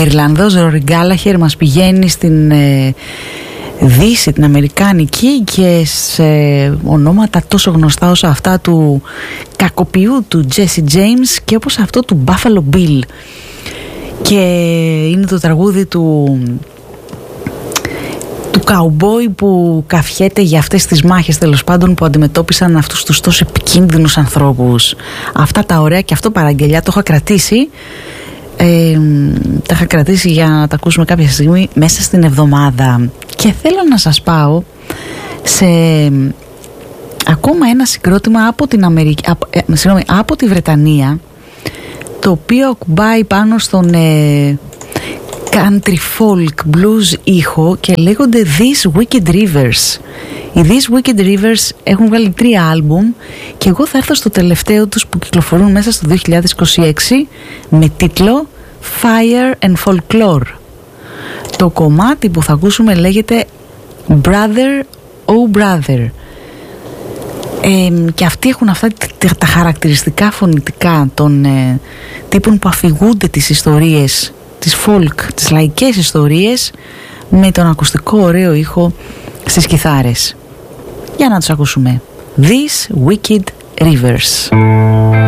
Ιρλανδός Ρόρι Γκάλαχερ μας πηγαίνει στην Δύση, την Αμερικάνικη, και σε ονόματα τόσο γνωστά όσο αυτά του κακοποιού του Jesse James και όπως αυτό του Buffalo Bill. Και είναι το τραγούδι του καουμπόι που καφιέται για αυτές τις μάχες, τέλος πάντων, που αντιμετώπισαν αυτούς τους τόσο επικίνδυνους ανθρώπους. Αυτά τα ωραία, και αυτό παραγγελιά το είχα κρατήσει. Τα είχα κρατήσει για να τα ακούσουμε κάποια στιγμή μέσα στην εβδομάδα. Και θέλω να σας πάω σε ακόμα ένα συγκρότημα από την από τη Βρετανία, το οποίο ακουμπάει πάνω στον country folk blues ήχο και λέγονται These Wicked Rivers. Οι These Wicked Rivers έχουν βγάλει 3 άλμπουμ και εγώ θα έρθω στο τελευταίο τους που κυκλοφορούν μέσα στο 2026 με τίτλο Fire and Folklore. Το κομμάτι που θα ακούσουμε λέγεται Brother, Oh Brother. Και αυτοί έχουν αυτά τα χαρακτηριστικά φωνητικά των τύπων που αφηγούνται τις ιστορίες, τις folk, τις λαϊκές ιστορίες, με τον ακουστικό ωραίο ήχο στις κιθάρες. Για να τους ακούσουμε. These Wicked Rivers.